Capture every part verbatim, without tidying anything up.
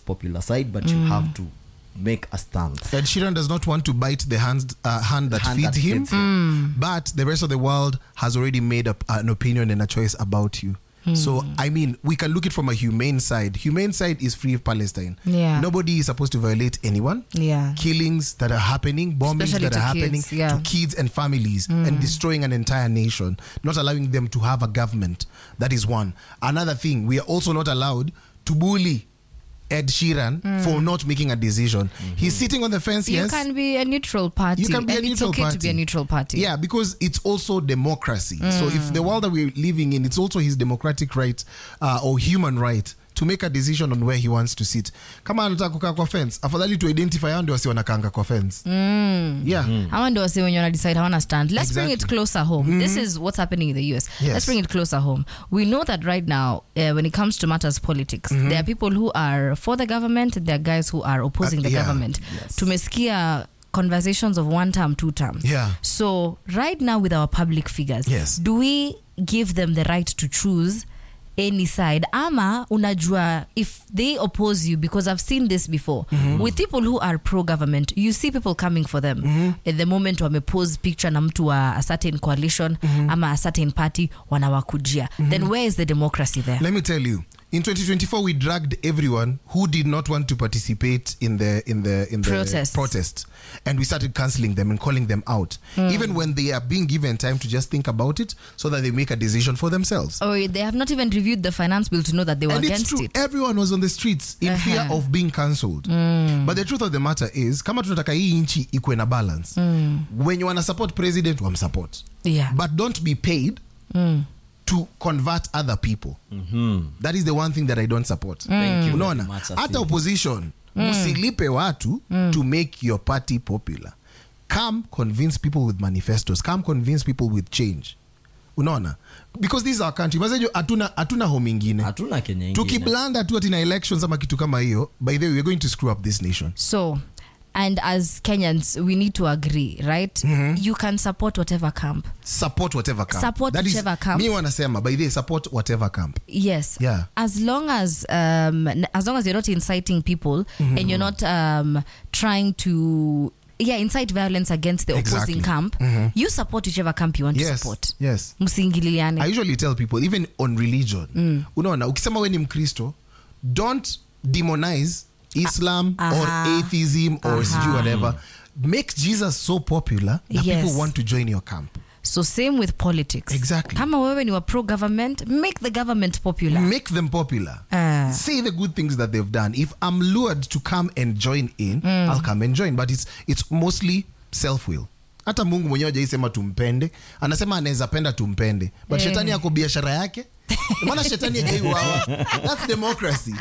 popular side, but mm. you have to make a stance. Ed Sheeran does not want to bite the hand, uh, hand that hand feeds that him, feeds him. Mm. but the rest of the world has already made up an opinion and a choice about you. Mm. So, I mean, we can look at it from a humane side. Humane side is free of Palestine. Yeah. Nobody is supposed to violate anyone. Yeah. Killings that are happening, bombings Especially that are happening kids, yeah. to kids and families, mm. and destroying an entire nation, not allowing them to have a government. That is one. Another thing, we are also not allowed to bully Ed Sheeran mm. for not making a decision. Mm-hmm. He's sitting on the fence. You yes, can be a neutral party. You can be and a neutral it's okay party. to be a neutral party. Yeah, because it's also democracy. Mm. So if the world that we're living in, it's also his democratic right uh, or human right to make a decision on where he wants to sit. Kama anataka kukaa kwa fence, afadhali to identify hao ndio wasi wanakaanga kwa fence. Mm. Yeah. Mm. Hawa ndio wasi wenye wana decide hawana stand. Let's exactly. bring it closer home. Mm-hmm. This is what's happening in the U S. Yes. Let's bring it closer home. We know that right now, uh, when it comes to matters politics, mm-hmm. there are people who are for the government, there are guys who are opposing uh, the yeah. government. Yes. Tumesikia conversations of one term, two term. Yeah. So right now with our public figures, yes. do we give them the right to choose any side? Ama unajua, if they oppose you, because I've seen this before, mm-hmm. with people who are pro-government, you see people coming for them. Mm-hmm. At the moment wamepose picture na mtu wa a certain coalition, mm-hmm. ama a certain party, wanawakujia. Mm-hmm. Then where is the democracy there? Let me tell you. In twenty twenty-four, we dragged everyone who did not want to participate in the in the in the Protest. protest, and we started cancelling them and calling them out, mm. even when they are being given time to just think about it, so that they make a decision for themselves. Oh, they have not even reviewed the finance bill to know that they were and against it's true. it. Everyone was on the streets in Uh-huh. fear of being cancelled. Mm. But the truth of the matter is, kama tunataka hii nchi ikuwe na balance, mm. when you wanna support president, wamsupport. Yeah. But don't be paid. Mm. to convert other people. Mm-hmm. That is the one thing that I don't support. Mm. Thank you. Unaona, hata opposition msilipe mm. watu mm. to make your party popular. Come convince people with manifestos. Come convince people with change. Unaona, because this is our country. Mazejo atuna atuna home ingine. Atuna Kenya ingine. Tukiblanda tu atina elections ama kitu kama hiyo, by the way we're going to screw up this nation. So, and as Kenyans, we need to agree, right? Mm-hmm. You can support whatever camp. Support whatever camp. Support that whichever is, camp. Me wanasema, by the way, support whatever camp. Yes. Yeah. As long as um, as long as you're not inciting people, mm-hmm. and you're not um, trying to yeah incite violence against the exactly. opposing camp, mm-hmm. you support whichever camp you want yes. to support. Yes. Msingiliane. I usually tell people, even on religion, mm. unaona, ukisema we ni Mkristo, don't demonize Islam uh, or uh-huh. atheism or uh-huh. whatever. Make Jesus so popular that yes. people want to join your camp. So same with politics. Exactly. Kama wewe ni wa pro-government, make the government popular. Make them popular. Uh. Say the good things that they've done. If I'm lured to come and join in, mm. I'll come and join. But it's it's mostly self-will. Hata Mungu mwenyewe hajaisema tumpende, anasema anaweza penda tumpende. But eh. shetani yako biashara yake. Maana shetani hajaiuawa. That's democracy.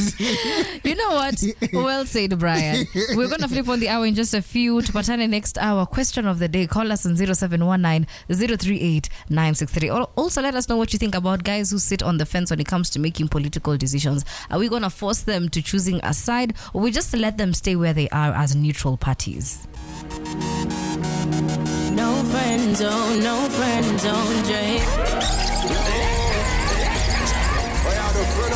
You know what? Well said, Brian. We're going to flip on the hour in just a few. Tupatane next hour. Question of the day. Call us on zero seven one nine, zero three eight, nine six three. Also, let us know what you think about guys who sit on the fence when it comes to making political decisions. Are we going to force them to choosing a side, or we just let them stay where they are as neutral parties? No friend zone, no friend zone, Jay.